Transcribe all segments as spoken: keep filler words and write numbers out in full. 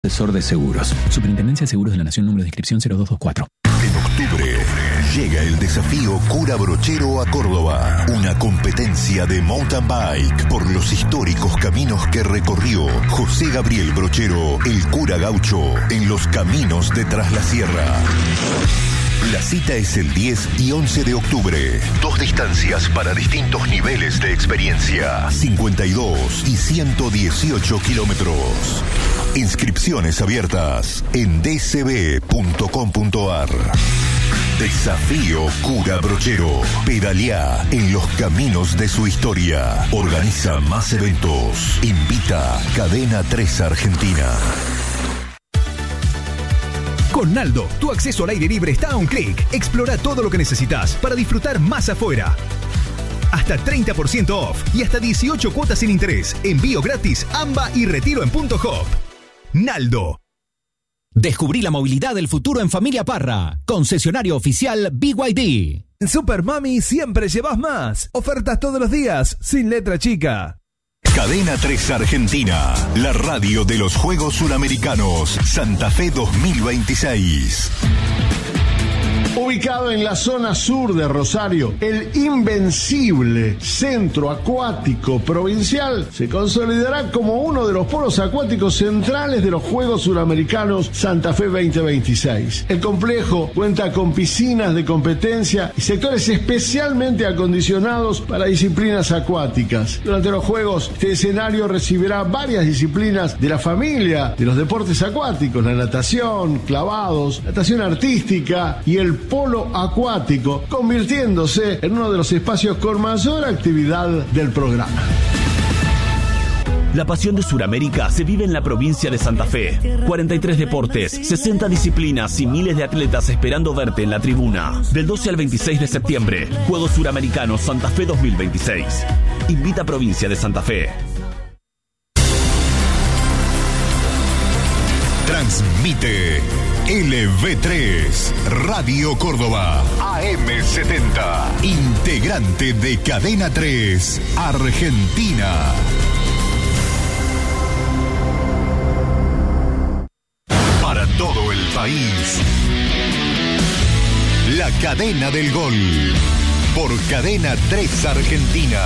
asesor de seguros. Superintendencia de Seguros de la Nación, número de inscripción cero dos dos cuatro. En octubre llega el desafío Cura Brochero a Córdoba. Una competencia de mountain bike por los históricos caminos que recorrió José Gabriel Brochero, el cura gaucho, en los caminos de Tras la Sierra. La cita es el diez y once de octubre. Dos distancias para distintos niveles de experiencia. cincuenta y dos y ciento dieciocho kilómetros. Inscripciones abiertas en d c b punto com punto a r. Desafío Cura Brochero. Pedalea en los caminos de su historia. Organiza más eventos. Invita Cadena tres Argentina. Con Naldo, tu acceso al aire libre está a un clic. Explora todo lo que necesitas para disfrutar más afuera. Hasta treinta por ciento off y hasta dieciocho cuotas sin interés. Envío gratis, AMBA y retiro en punto hop. Naldo. Descubrí la movilidad del futuro en Familia Parra. Concesionario oficial B Y D. En Super Mami siempre llevas más. Ofertas todos los días, sin letra chica. Cadena tres Argentina, la radio de los Juegos Suramericanos Santa Fe dos mil veintiséis. Ubicado en la zona sur de Rosario, el invencible Centro Acuático Provincial se consolidará como uno de los polos acuáticos centrales de los Juegos Suramericanos Santa Fe veinte veintiséis. El complejo cuenta con piscinas de competencia y sectores especialmente acondicionados para disciplinas acuáticas. Durante los Juegos, este escenario recibirá varias disciplinas de la familia de los deportes acuáticos: la natación, clavados, natación artística y el polo acuático, convirtiéndose en uno de los espacios con mayor actividad del programa. La pasión de Suramérica se vive en la provincia de Santa Fe. cuarenta y tres deportes, sesenta disciplinas y miles de atletas esperando verte en la tribuna. Del doce al veintiséis de septiembre, Juegos Suramericanos Santa Fe dos mil veintiséis. Invita a Provincia de Santa Fe. Transmite L V tres, Radio Córdoba, A M setenta, integrante de Cadena tres, Argentina. Para todo el país, la cadena del gol, por Cadena tres Argentina.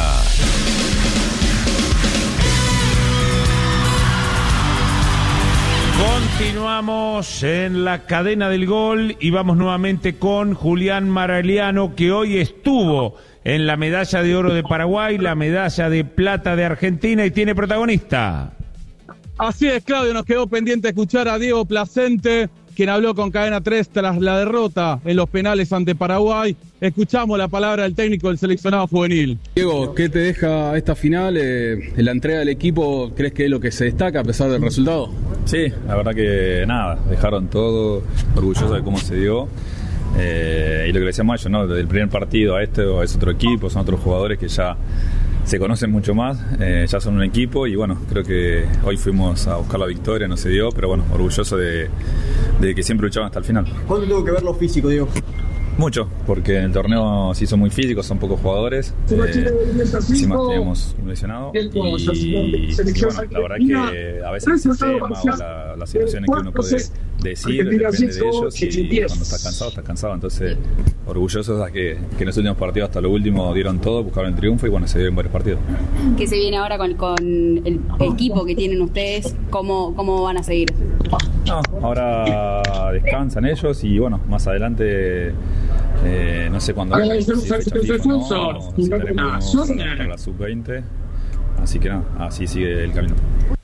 Continuamos en la cadena del gol y vamos nuevamente con Julián Maraliano, que hoy estuvo en la medalla de oro de Paraguay, la medalla de plata de Argentina y tiene protagonista. Así es, Claudio, nos quedó pendiente escuchar a Diego Placente, quien habló con Cadena tres tras la derrota en los penales ante Paraguay. Escuchamos la palabra del técnico del seleccionado juvenil. Diego, ¿qué te deja esta final? Eh, ¿La entrega del equipo crees que es lo que se destaca a pesar del resultado? Sí, la verdad que nada, dejaron todo, orgulloso de cómo se dio. Eh, y lo que le decíamos a ellos, ¿no? Desde el primer partido a este es otro equipo, son otros jugadores que ya se conocen mucho más, eh, ya son un equipo y bueno, creo que hoy fuimos a buscar la victoria, no se dio, pero bueno, orgulloso de, de que siempre luchaban hasta el final. ¿Cuánto tuvo que ver lo físico, Diego? Mucho, porque en el torneo se hizo muy físico, son pocos jugadores, eh, encima teníamos un lesionado y, y bueno, la verdad que a veces el sistema o la, las situaciones que uno puede decir depende de ellos y cuando estás cansado, estás cansado, entonces orgullosos de que, que en los últimos partidos hasta lo último dieron todo, buscaron el triunfo y bueno, se dieron varios partidos. ¿Qué se viene ahora con, con el equipo que tienen ustedes? ¿Cómo, cómo van a seguir? No, ahora descansan ellos y bueno, más adelante eh, no sé cuándo si estaremos para la sub veinte, así que no, así sigue el camino.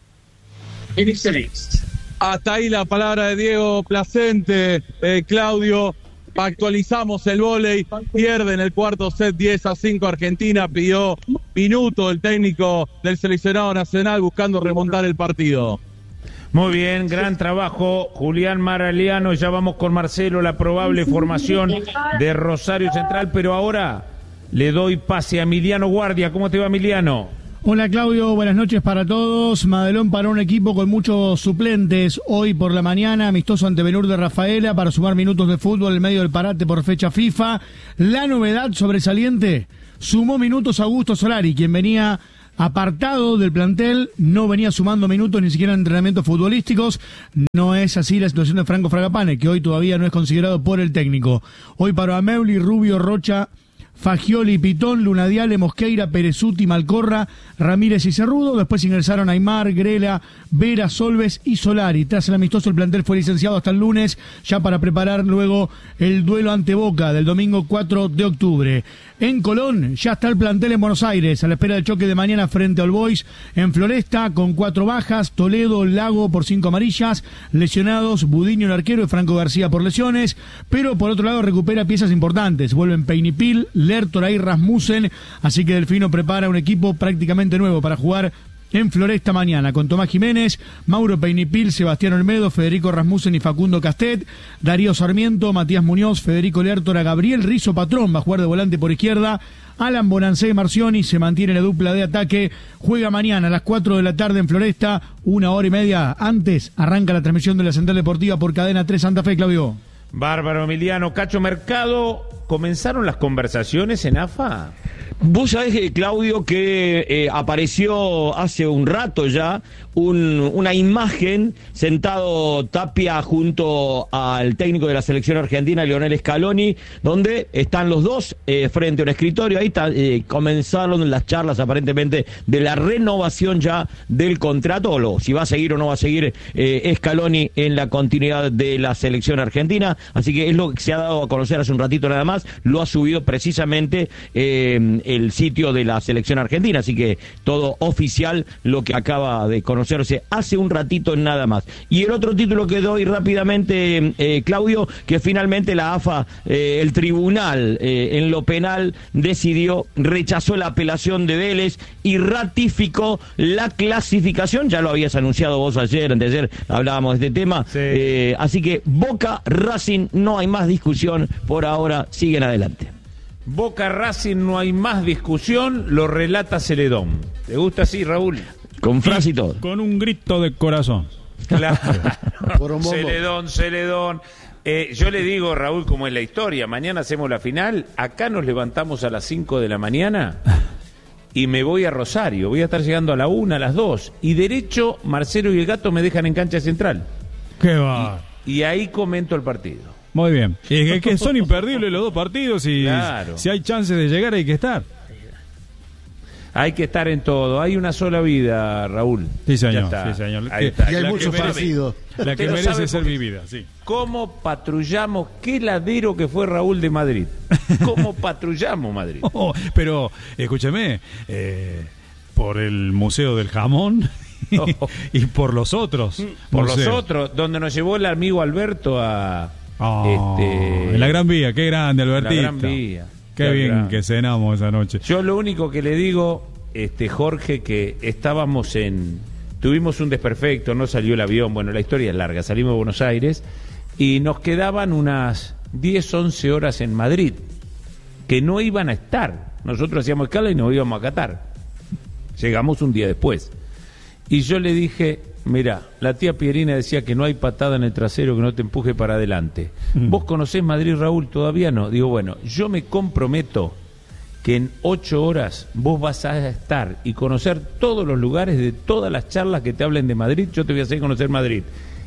Hasta ahí la palabra de Diego Placente. eh, Claudio, actualizamos el vóley, pierde en el cuarto set diez a cinco Argentina, pidió minuto el técnico del seleccionado nacional buscando remontar el partido. Muy bien, gran trabajo, Julián Maraliano. Ya vamos con Marcelo, la probable formación de Rosario Central, pero ahora le doy pase a Emiliano Guardia. ¿Cómo te va, Emiliano? Hola, Claudio, buenas noches para todos. Madelón para un equipo con muchos suplentes. Hoy por la mañana, amistoso ante Benur de Rafaela para sumar minutos de fútbol en medio del parate por fecha FIFA. La novedad sobresaliente, sumó minutos Augusto Solari, quien venía apartado del plantel, no venía sumando minutos ni siquiera en entrenamientos futbolísticos. No es así la situación de Franco Fragapane, que hoy todavía no es considerado por el técnico. Hoy paró a Meuli, Rubio, Rocha, Fagioli, Pitón, Lunadiale, Mosqueira, Perezuti, Malcorra, Ramírez y Cerrudo. Después ingresaron Aymar, Grela, Vera, Solves y Solari. Tras el amistoso, el plantel fue licenciado hasta el lunes, ya para preparar luego el duelo ante Boca del domingo cuatro de octubre. En Colón ya está el plantel en Buenos Aires, a la espera del choque de mañana frente a All Boys. En Floresta, con cuatro bajas, Toledo, Lago por cinco amarillas, lesionados, Budiño el arquero y Franco García por lesiones, pero por otro lado recupera piezas importantes. Vuelven Peinipil, Lertora y Rasmussen, así que Delfino prepara un equipo prácticamente nuevo para jugar en Floresta mañana, con Tomás Jiménez, Mauro Peinipil, Sebastián Olmedo, Federico Rasmussen y Facundo Castet, Darío Sarmiento, Matías Muñoz, Federico Lertora, Gabriel Rizo Patrón va a jugar de volante por izquierda, Alan Bonancé y Marcioni se mantiene la dupla de ataque, juega mañana a las cuatro de la tarde en Floresta, una hora y media antes arranca la transmisión de la Central Deportiva por Cadena tres Santa Fe, Claudio. Bárbaro, Emiliano. Cacho Mercado, ¿comenzaron las conversaciones en A F A? Vos sabés, Claudio, que eh, apareció hace un rato ya un, una imagen sentado Tapia junto al técnico de la selección argentina, Lionel Scaloni, donde están los dos eh, frente a un escritorio. Ahí está, eh, comenzaron las charlas aparentemente de la renovación ya del contrato, o lo, si va a seguir o no va a seguir eh, Scaloni en la continuidad de la selección argentina. Así que es lo que se ha dado a conocer hace un ratito nada más, lo ha subido precisamente eh, el sitio de la selección argentina, así que todo oficial lo que acaba de conocerse hace un ratito nada más. Y el otro título que doy rápidamente, eh, Claudio, que finalmente la A F A, eh, el tribunal eh, en lo penal decidió, rechazó la apelación de Vélez y ratificó la clasificación. Ya lo habías anunciado vos ayer, anteayer hablábamos de este tema, sí. eh, así que Boca, Racing, no hay más discusión, por ahora siguen adelante. Boca Racing, no hay más discusión, lo relata Celedón. ¿Te gusta así, Raúl? Con frase y todo. Con un grito de corazón. Claro. Celedón, Celedón. Eh, yo le digo, Raúl, como es la historia, mañana hacemos la final, acá nos levantamos a las cinco de la mañana y me voy a Rosario. Voy a estar llegando a la una, a las dos. Y derecho, Marcelo y el Gato me dejan en cancha central. ¡Qué va! Y, y ahí comento el partido. Muy bien. Y es que son imperdibles los dos partidos y claro. Si hay chances de llegar hay que estar. Hay que estar en todo. Hay una sola vida, Raúl. Sí, señor. Sí, señor. Ahí está. Y hay muchos partidos. La que merece ser vivida, sí. ¿Cómo patrullamos? Qué ladero que fue Raúl de Madrid. ¿Cómo patrullamos Madrid? Oh, pero, escúcheme, eh, por el Museo del Jamón... Oh. y por los otros. Por museos. los otros, donde nos llevó el amigo Alberto a... Oh, este, en la Gran Vía, qué grande, Albertito. La Gran Vía. Qué, qué bien grande. Que cenamos esa noche. Yo lo único que le digo, este Jorge, que estábamos en... Tuvimos un desperfecto, no salió el avión, bueno, la historia es larga, salimos de Buenos Aires y nos quedaban unas diez, once horas en Madrid, que no iban a estar. Nosotros hacíamos escala y nos íbamos a Qatar. Llegamos un día después. Y yo le dije, mira, la tía Pierina decía que no hay patada en el trasero que no te empuje para adelante. Mm. ¿Vos conocés Madrid, Raúl? Todavía no. Digo, bueno, yo me comprometo que en ocho horas vos vas a estar y conocer todos los lugares de todas las charlas que te hablen de Madrid. Yo te voy a hacer conocer Madrid.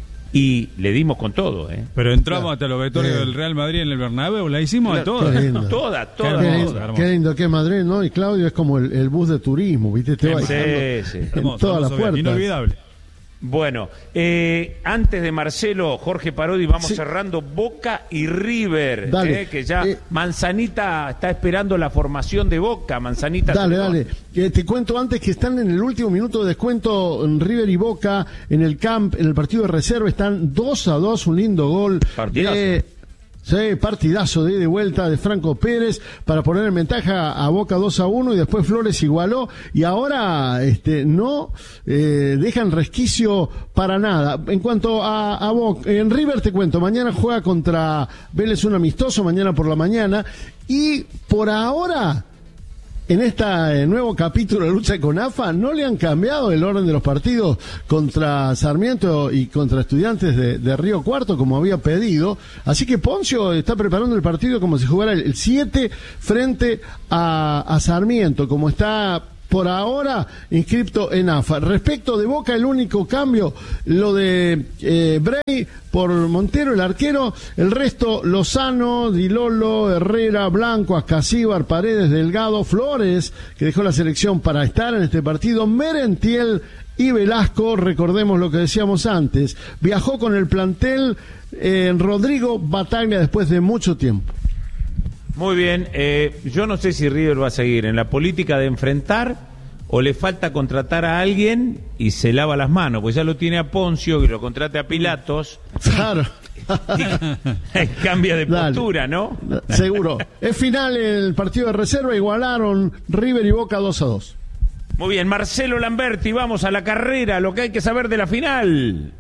Y le dimos con todo, ¿eh? Pero entramos claro. hasta los vestuarios eh. del Real Madrid en el Bernabéu, la hicimos claro, a todas. Toda, toda, qué lindo, toda. Qué lindo que es Madrid, ¿no? Y Claudio es como el, el bus de turismo, ¿viste? Te va sí, sí. En hermoso, todas las puertas. Inolvidable. Bueno, eh, antes de Marcelo, Jorge Parodi, vamos sí. cerrando Boca y River, eh, que ya eh, Manzanita está esperando la formación de Boca. Manzanita. Dale, dale. Eh, te cuento antes que están en el último minuto de descuento en River y Boca en el camp, en el partido de reserva, están dos a dos, un lindo gol. Partidazo. Eh, Sí, partidazo de, de vuelta de Franco Pérez para poner en ventaja a Boca dos a uno y después Flores igualó y ahora este no eh, dejan resquicio para nada. En cuanto a, a Boca, en River te cuento, mañana juega contra Vélez un amistoso, mañana por la mañana, y por ahora en este nuevo capítulo de lucha con A F A no le han cambiado el orden de los partidos contra Sarmiento y contra Estudiantes de, de Río Cuarto como había pedido, así que Poncio está preparando el partido como si jugara el siete frente a, a Sarmiento, como está por ahora inscripto en A F A. Respecto de Boca, el único cambio, lo de eh, Bray por Montero, el arquero, el resto, Lozano, Di Lolo, Herrera, Blanco, Ascasíbar, Paredes, Delgado, Flores, que dejó la selección para estar en este partido, Merentiel y Velasco. Recordemos lo que decíamos antes, viajó con el plantel eh, Rodrigo Bataglia después de mucho tiempo. Muy bien, eh, yo no sé si River va a seguir en la política de enfrentar o le falta contratar a alguien y se lava las manos, pues ya lo tiene a Poncio, que lo contrate a Pilatos. Claro. Y cambia de postura, ¿no? Seguro. Es final el partido de reserva, igualaron River y Boca dos a dos. Muy bien, Marcelo Lamberti, vamos a la carrera, lo que hay que saber de la final.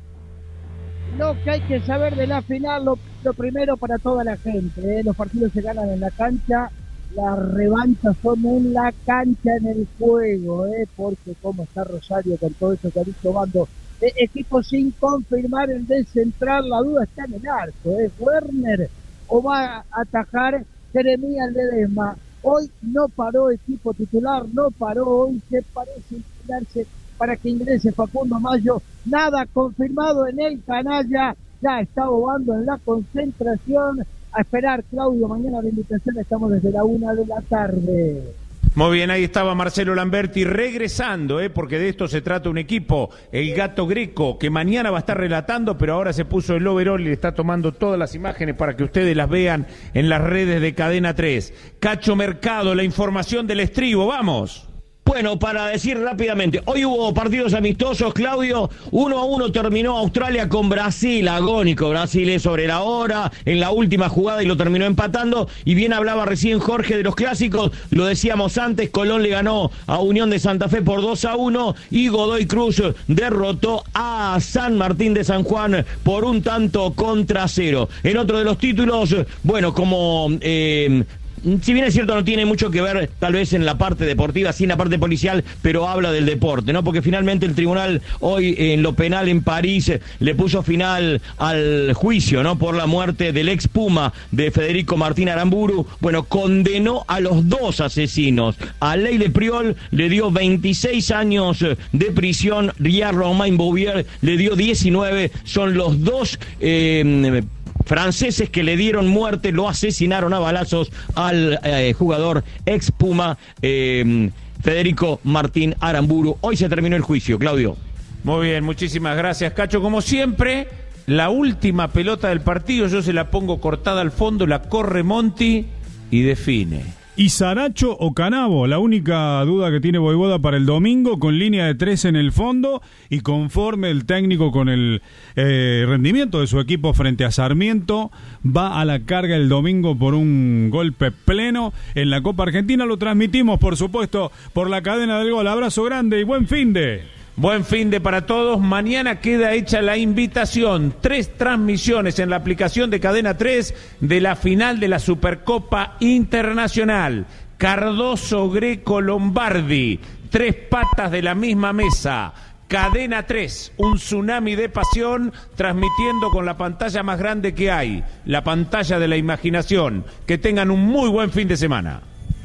Lo que hay que saber de la final, lo, lo primero para toda la gente, ¿eh? Los partidos se ganan en la cancha, las revanchas son en la cancha, en el juego, ¿eh? Porque cómo está Rosario con todo eso que ha dicho Bando. Eh, equipo sin confirmar el de central, la duda está en el arco, ¿eh? Werner o va a atajar Jeremías Ledesma. Hoy no paró equipo titular, no paró, hoy se parece inclinarse para que ingrese Facundo Mayo, nada confirmado en el canalla, ya está bobando en la concentración, a esperar, Claudio, mañana la invitación, estamos desde la una de la tarde. Muy bien, ahí estaba Marcelo Lamberti regresando, ¿eh? Porque de esto se trata un equipo, el Gato Greco, que mañana va a estar relatando, pero ahora se puso el overall y le está tomando todas las imágenes para que ustedes las vean en las redes de Cadena tres. Cacho Mercado, la información del estribo, vamos. Bueno, para decir rápidamente, hoy hubo partidos amistosos, Claudio, uno a uno terminó Australia con Brasil, agónico, Brasil es sobre la hora, en la última jugada y lo terminó empatando, y bien hablaba recién Jorge de los clásicos, lo decíamos antes, Colón le ganó a Unión de Santa Fe por dos a uno, y Godoy Cruz derrotó a San Martín de San Juan por un tanto contra cero. En otro de los títulos, bueno, como... Eh, si bien es cierto no tiene mucho que ver tal vez en la parte deportiva, sí en la parte policial, pero habla del deporte, ¿no? Porque finalmente el tribunal hoy en lo penal en París le puso final al juicio, ¿no? Por la muerte del ex Puma de Federico Martín Aramburu. Bueno, condenó a los dos asesinos. A Leyle Priol le dio veintiséis años de prisión y a Romain Bouvier le dio diecinueve. Son los dos... Eh, franceses que le dieron muerte, lo asesinaron a balazos al eh, jugador ex Puma eh, Federico Martín Aramburu. Hoy se terminó el juicio, Claudio. Muy bien, muchísimas gracias, Cacho. Como siempre, la última pelota del partido, yo se la pongo cortada al fondo, la corre Monti y define. ¿Y Saracho o Canavo? La única duda que tiene Voivoda para el domingo, con línea de tres en el fondo y conforme el técnico con el eh, rendimiento de su equipo frente a Sarmiento, va a la carga el domingo por un golpe pleno en la Copa Argentina. Lo transmitimos, por supuesto, por la cadena del gol. Abrazo grande y buen fin de... Buen fin de para todos. Mañana queda hecha la invitación. Tres transmisiones en la aplicación de Cadena tres de la final de la Supercopa Internacional. Cardoso, Greco, Lombardi. Tres patas de la misma mesa. Cadena tres, un tsunami de pasión, transmitiendo con la pantalla más grande que hay, la pantalla de la imaginación. Que tengan un muy buen fin de semana.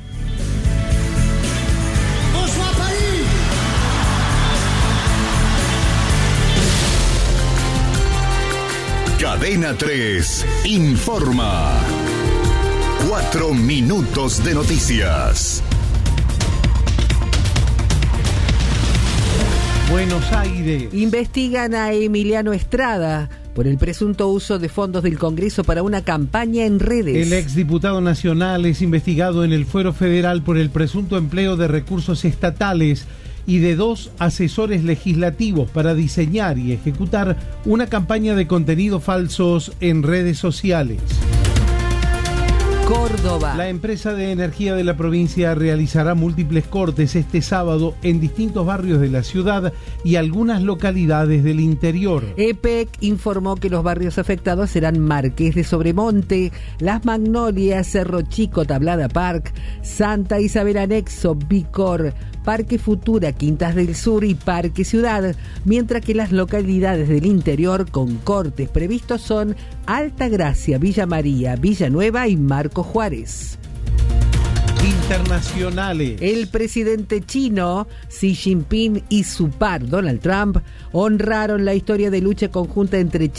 Cadena tres informa. Cuatro minutos de noticias. Buenos Aires. Investigan a Emiliano Estrada por el presunto uso de fondos del Congreso para una campaña en redes. El exdiputado nacional es investigado en el fuero federal por el presunto empleo de recursos estatales y de dos asesores legislativos para diseñar y ejecutar una campaña de contenidos falsos en redes sociales. Córdoba. La empresa de energía de la provincia realizará múltiples cortes este sábado en distintos barrios de la ciudad y algunas localidades del interior. E P E C informó que los barrios afectados serán Marqués de Sobremonte, Las Magnolias, Cerro Chico, Tablada Park, Santa Isabel Anexo, Vicor, Parque Futura, Quintas del Sur y Parque Ciudad, mientras que las localidades del interior con cortes previstos son Altagracia, Villa María, Villanueva y Marco Juárez. internacionales. El presidente chino Xi Jinping y su par Donald Trump honraron la historia de lucha conjunta entre China